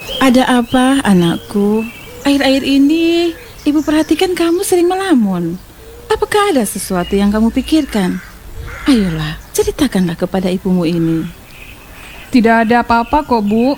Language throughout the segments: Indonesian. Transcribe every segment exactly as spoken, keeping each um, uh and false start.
Ada apa, anakku? Akhir-akhir ini, ibu perhatikan kamu sering melamun. Apakah ada sesuatu yang kamu pikirkan? Ayolah, ceritakanlah kepada ibumu ini. Tidak ada apa-apa kok, Bu.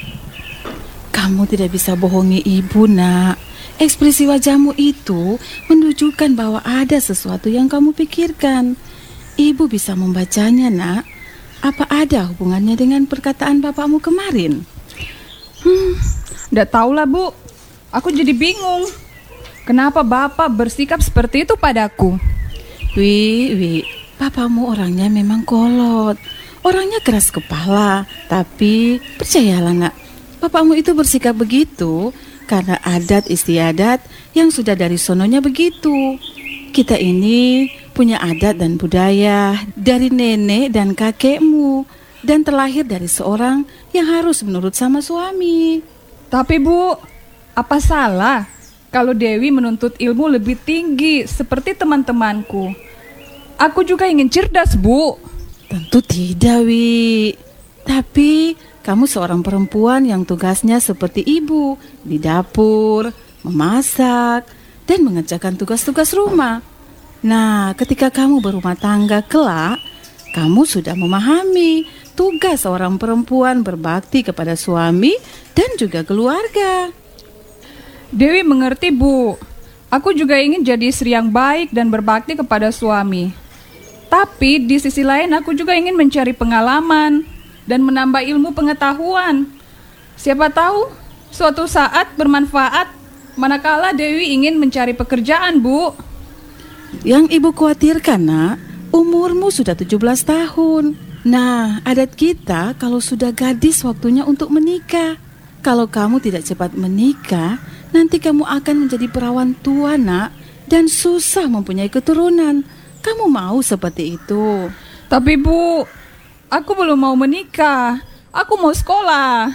Kamu tidak bisa bohongi ibu, nak. Ekspresi wajahmu itu menunjukkan bahwa ada sesuatu yang kamu pikirkan. Ibu bisa membacanya, nak. Apa ada hubungannya dengan perkataan bapakmu kemarin? Hmm, nggak tahulah, Bu. Aku jadi bingung. Kenapa Bapak bersikap seperti itu padaku? Wi, Wi, bapakmu orangnya memang kolot. Orangnya keras kepala. Tapi percayalah, nak, bapakmu itu bersikap begitu karena adat istiadat yang sudah dari sononya begitu. Kita ini punya adat dan budaya dari nenek dan kakekmu, dan terlahir dari seorang yang harus menurut sama suami. Tapi Bu, apa salah kalau Dewi menuntut ilmu lebih tinggi seperti teman-temanku? Aku juga ingin cerdas, Bu. Tentu tidak, Wi. Tapi kamu seorang perempuan yang tugasnya seperti ibu, di dapur, memasak, dan mengerjakan tugas-tugas rumah. Nah, ketika kamu berumah tangga kelak, kamu sudah memahami tugas seorang perempuan berbakti kepada suami dan juga keluarga. Dewi mengerti, Bu. Aku juga ingin jadi istri yang baik dan berbakti kepada suami. Tapi di sisi lain aku juga ingin mencari pengalaman dan menambah ilmu pengetahuan. Siapa tahu suatu saat bermanfaat manakala Dewi ingin mencari pekerjaan, Bu. Yang ibu khawatirkan, nak, umurmu sudah tujuh belas tahun. Nah, adat kita kalau sudah gadis waktunya untuk menikah. Kalau kamu tidak cepat menikah, nanti kamu akan menjadi perawan tua, nak, dan susah mempunyai keturunan. Kamu mau seperti itu? Tapi Bu, aku belum mau menikah. Aku mau sekolah.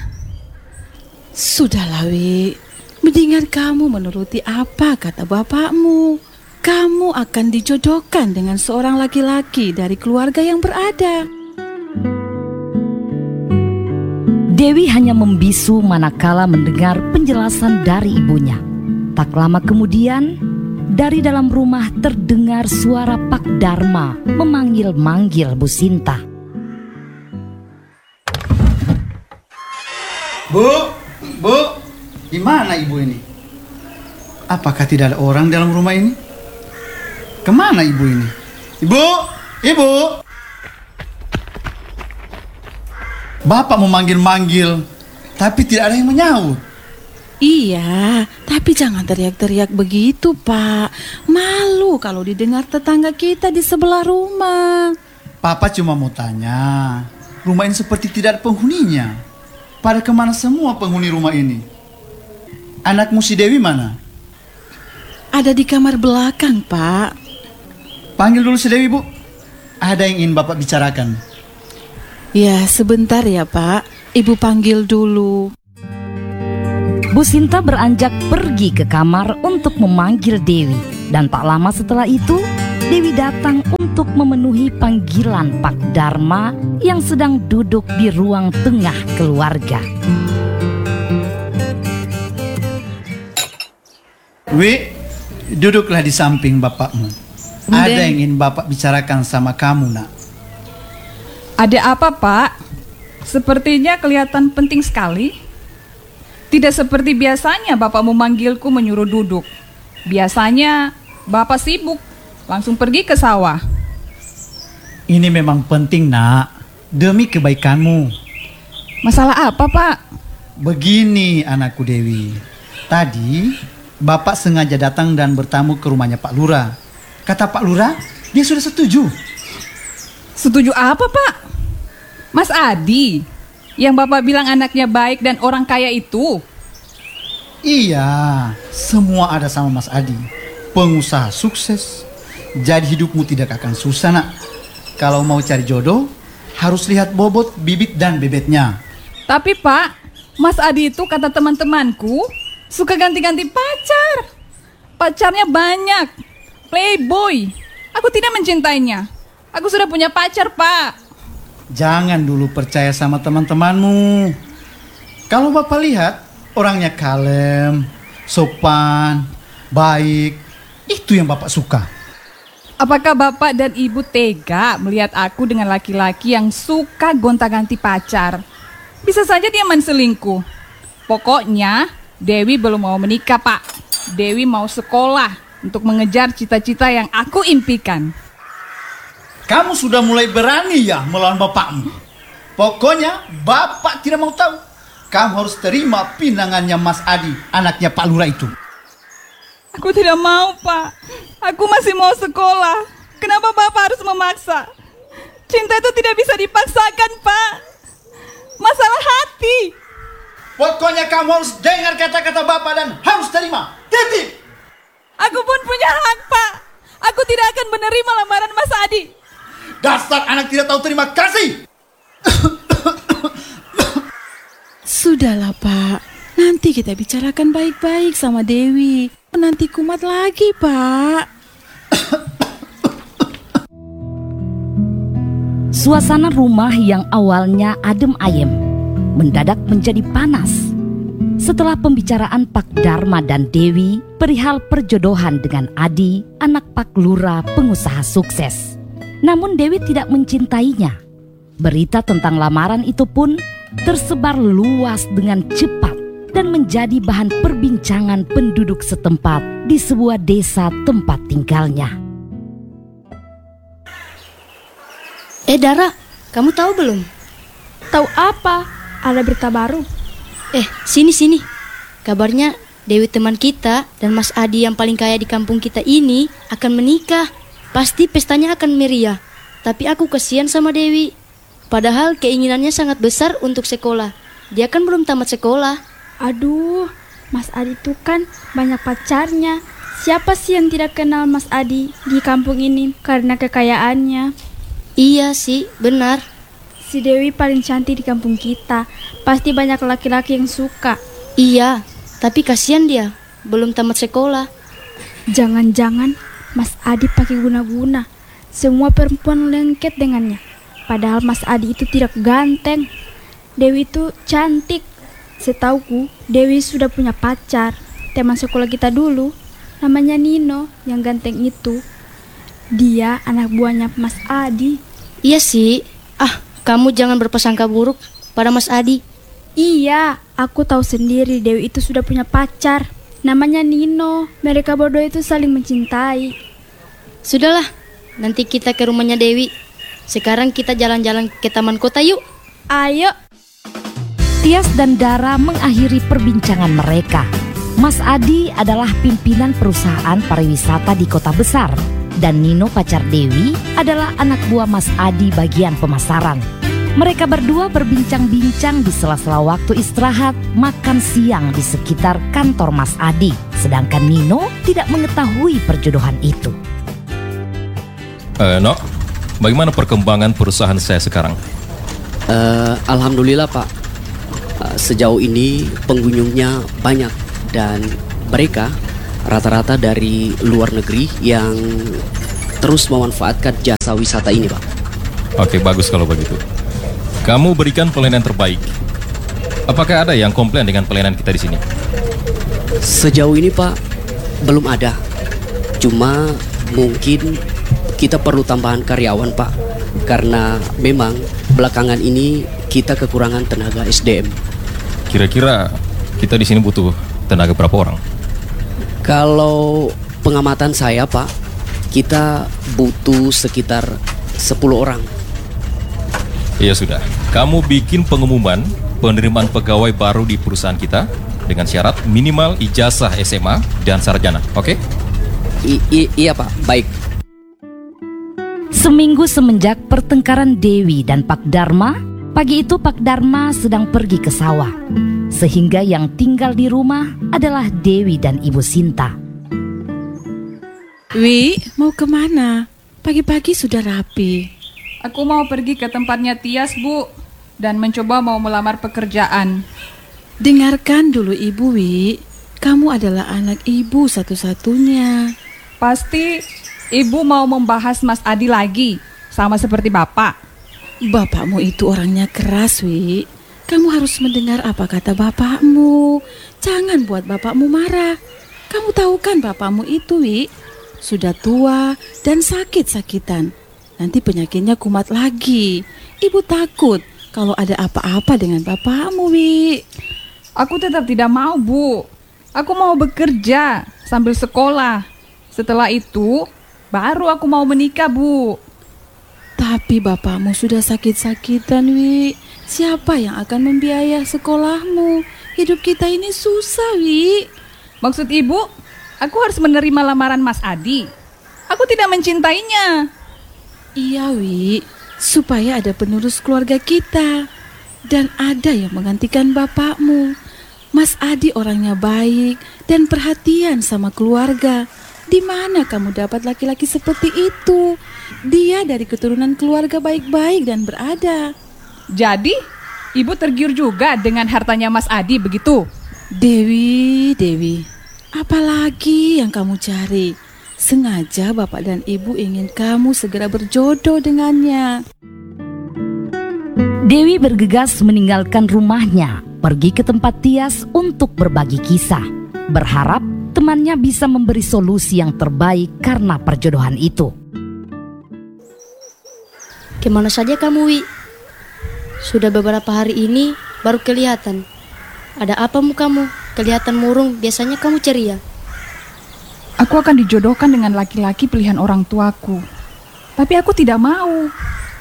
Sudahlah, Wi. Mendingan kamu menuruti apa kata bapakmu. Kamu akan dijodohkan dengan seorang laki-laki dari keluarga yang berada. Dewi hanya membisu manakala mendengar penjelasan dari ibunya. Tak lama kemudian, dari dalam rumah terdengar suara Pak Dharma memanggil-manggil Bu Sinta. Bu, Bu, di mana ibu ini? Apakah tidak ada orang dalam rumah ini? Kemana ibu ini? Ibu, ibu. Bapak memanggil-manggil, tapi tidak ada yang menyaut. Iya, tapi jangan teriak-teriak begitu, Pak. Malu kalau didengar tetangga kita di sebelah rumah. Papa cuma mau tanya, rumah ini seperti tidak ada penghuninya. Pada kemana semua penghuni rumah ini? Anakmu si Dewi mana? Ada di kamar belakang, Pak. Panggil dulu si Dewi, Bu. Ada yang ingin Bapak bicarakan. Ya, sebentar ya, Pak. Ibu panggil dulu. Bu Sinta beranjak pergi ke kamar untuk memanggil Dewi. Dan tak lama setelah itu, Dewi datang untuk memenuhi panggilan Pak Dharma yang sedang duduk di ruang tengah keluarga. Wi, duduklah di samping bapakmu. Ada yang ingin Bapak bicarakan sama kamu, nak. Ada apa, Pak? Sepertinya kelihatan penting sekali. Tidak seperti biasanya Bapak memanggilku menyuruh duduk. Biasanya Bapak sibuk, langsung pergi ke sawah. Ini memang penting, nak. Demi kebaikanmu. Masalah apa, Pak? Begini, anakku Dewi. Tadi Bapak sengaja datang dan bertamu ke rumahnya Pak Lurah. Kata Pak Lurah, dia sudah setuju. Setuju apa, Pak? Mas Adi, yang Bapak bilang anaknya baik dan orang kaya itu? Iya, semua ada sama Mas Adi. Pengusaha sukses. Jadi hidupmu tidak akan susah, nak. Kalau mau cari jodoh, harus lihat bobot, bibit, dan bebetnya. Tapi, Pak, Mas Adi itu kata teman-temanku suka ganti-ganti pacar. Pacarnya banyak. Playboy. Aku tidak mencintainya. Aku sudah punya pacar, Pak. Jangan dulu percaya sama teman-temanmu. Kalau Bapak lihat, orangnya kalem, sopan, baik. Itu yang Bapak suka. Apakah Bapak dan Ibu tega melihat aku dengan laki-laki yang suka gonta-ganti pacar? Bisa saja dia menselingkuh. Pokoknya Dewi belum mau menikah, Pak. Dewi mau sekolah untuk mengejar cita-cita yang aku impikan. Kamu sudah mulai berani ya melawan bapakmu. Pokoknya Bapak tidak mau tahu. Kamu harus terima pinangannya Mas Adi, anaknya Pak Lurah itu. Aku tidak mau, Pak. Aku masih mau sekolah. Kenapa Bapak harus memaksa? Cinta itu tidak bisa dipaksakan, Pak. Masalah hati. Pokoknya kamu harus dengar kata-kata Bapak dan harus terima. Titik. Aku pun punya hak, Pak. Aku tidak akan menerima lamaran Mas Adi. Dasar anak tidak tahu terima kasih. Sudahlah, Pak. Nanti kita bicarakan baik-baik sama Dewi. Nanti kumat lagi, Pak. Suasana rumah yang awalnya adem ayem mendadak menjadi panas setelah pembicaraan Pak Darma dan Dewi perihal perjodohan dengan Adi, anak Pak Lurah pengusaha sukses. Namun Dewi tidak mencintainya. Berita tentang lamaran itu pun tersebar luas dengan cepat dan menjadi bahan perbincangan penduduk setempat di sebuah desa tempat tinggalnya. Eh Dara, kamu tahu belum? Tahu apa? Ada berita baru. Eh, sini-sini. Kabarnya Dewi teman kita dan Mas Adi yang paling kaya di kampung kita ini akan menikah. Pasti pestanya akan meriah. Tapi aku kasihan sama Dewi. Padahal keinginannya sangat besar untuk sekolah. Dia kan belum tamat sekolah. Aduh, Mas Adi itu kan banyak pacarnya. Siapa sih yang tidak kenal Mas Adi di kampung ini karena kekayaannya? Iya sih, benar. Si Dewi paling cantik di kampung kita. Pasti banyak laki-laki yang suka. Iya, tapi kasihan dia, belum tamat sekolah. Jangan-jangan Mas Adi pakai guna-guna. Semua perempuan lengket dengannya. Padahal Mas Adi itu tidak ganteng. Dewi itu cantik. Setauku, Dewi sudah punya pacar, teman sekolah kita dulu, namanya Nino, yang ganteng itu. Dia anak buahnya Mas Adi. Iya sih. Ah, kamu jangan berprasangka buruk pada Mas Adi. Iya, aku tahu sendiri Dewi itu sudah punya pacar, namanya Nino. Mereka berdua itu saling mencintai. Sudahlah, nanti kita ke rumahnya Dewi. Sekarang kita jalan-jalan ke taman kota yuk. Ayo. Tias dan Dara mengakhiri perbincangan mereka. Mas Adi adalah pimpinan perusahaan pariwisata di kota besar dan Nino pacar Dewi adalah anak buah Mas Adi bagian pemasaran. Mereka berdua berbincang-bincang di sela-sela waktu istirahat makan siang di sekitar kantor Mas Adi, sedangkan Nino tidak mengetahui perjodohan itu. Eh, no, bagaimana perkembangan perusahaan saya sekarang? Uh, Alhamdulillah Pak. Sejauh ini pengunjungnya banyak dan mereka rata-rata dari luar negeri yang terus memanfaatkan jasa wisata ini, Pak. Oke, bagus kalau begitu. Kamu berikan pelayanan terbaik. Apakah ada yang komplain dengan pelayanan kita di sini? Sejauh ini, Pak, belum ada. Cuma mungkin kita perlu tambahan karyawan, Pak. Karena memang belakangan ini kita kekurangan tenaga S D M. Kira-kira kita di sini butuh tenaga berapa orang? Kalau pengamatan saya, Pak, kita butuh sekitar sepuluh orang. Ya sudah, kamu bikin pengumuman penerimaan pegawai baru di perusahaan kita dengan syarat minimal ijazah S M A dan sarjana, oke? I- i- iya Pak, baik. Seminggu semenjak pertengkaran Dewi dan Pak Darma, pagi itu Pak Darma sedang pergi ke sawah, sehingga yang tinggal di rumah adalah Dewi dan Ibu Sinta. Wi, mau kemana? Pagi-pagi sudah rapi. Aku mau pergi ke tempatnya Tias, Bu, dan mencoba mau melamar pekerjaan. Dengarkan dulu Ibu Wi, kamu adalah anak Ibu satu-satunya. Pasti Ibu mau membahas Mas Adi lagi, sama seperti Bapak. Bapakmu itu orangnya keras, Wi. Kamu harus mendengar apa kata bapakmu. Jangan buat bapakmu marah. Kamu tahu kan bapakmu itu, Wi, sudah tua dan sakit-sakitan. Nanti penyakitnya kumat lagi. Ibu takut kalau ada apa-apa dengan bapakmu, Wi. Aku tetap tidak mau, Bu. Aku mau bekerja sambil sekolah. Setelah itu, baru aku mau menikah, Bu. Tapi bapakmu sudah sakit-sakitan, Wi. Siapa yang akan membiayai sekolahmu? Hidup kita ini susah, Wi. Maksud Ibu, aku harus menerima lamaran Mas Adi. Aku tidak mencintainya. Iya, Wi. Supaya ada penerus keluarga kita. Dan ada yang menggantikan bapakmu. Mas Adi orangnya baik dan perhatian sama keluarga. Di mana kamu dapat laki-laki seperti itu? Dia dari keturunan keluarga baik-baik dan berada. Jadi, Ibu tergiur juga dengan hartanya Mas Adi begitu? Dewi, Dewi, apalagi yang kamu cari? Sengaja Bapak dan Ibu ingin kamu segera berjodoh dengannya. Dewi bergegas meninggalkan rumahnya, pergi ke tempat Tias untuk berbagi kisah, berharap temannya bisa memberi solusi yang terbaik karena perjodohan itu. Kemana saja kamu, Wi? Sudah beberapa hari ini baru kelihatan. Ada apa mukamu? Kelihatan murung, biasanya kamu ceria. Aku akan dijodohkan dengan laki-laki pilihan orang tuaku. Tapi aku tidak mau.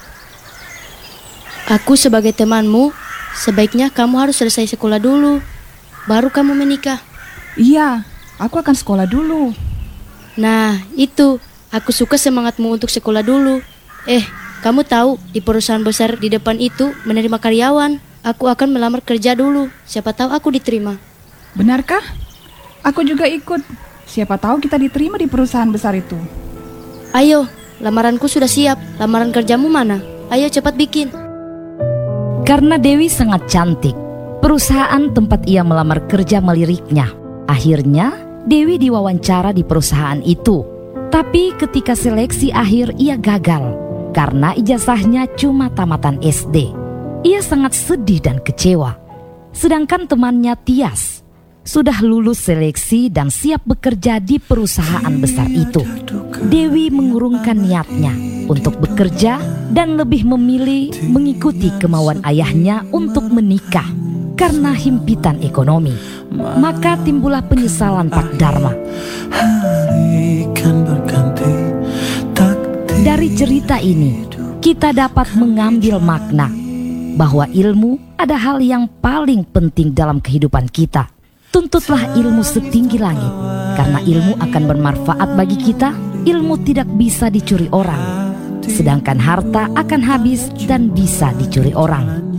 Aku sebagai temanmu, sebaiknya kamu harus selesai sekolah dulu, baru kamu menikah. Iya, aku akan sekolah dulu. Nah, itu. Aku suka semangatmu untuk sekolah dulu. Eh, kamu tahu, di perusahaan besar di depan itu menerima karyawan. Aku akan melamar kerja dulu. Siapa tahu aku diterima. Benarkah? Aku juga ikut. Siapa tahu kita diterima di perusahaan besar itu. Ayo, lamaranku sudah siap. Lamaran kerjamu mana? Ayo cepat bikin. Karena Dewi sangat cantik, perusahaan tempat ia melamar kerja meliriknya. Akhirnya, Dewi diwawancara di perusahaan itu. Tapi ketika seleksi akhir ia gagal. Karena ijazahnya cuma tamatan S D. Ia sangat sedih dan kecewa. Sedangkan temannya Tias sudah lulus seleksi dan siap bekerja di perusahaan besar itu. Dewi mengurungkan niatnya untuk bekerja dan lebih memilih mengikuti kemauan ayahnya untuk menikah karena himpitan ekonomi. Maka timbullah penyesalan Pak Dharma. Dari cerita ini, kita dapat mengambil makna bahwa ilmu ada hal yang paling penting dalam kehidupan kita. Tuntutlah ilmu setinggi langit, karena ilmu akan bermanfaat bagi kita. Ilmu tidak bisa dicuri orang, sedangkan harta akan habis dan bisa dicuri orang.